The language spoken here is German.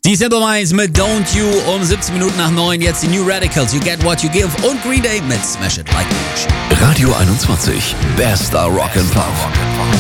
Die Simple Minds mit Don't You um 17 Minuten nach 9. Jetzt die New Radicals, You Get What You Give und Green Day mit Smash It Like a Machine. Radio 21, bester Rock and Pop.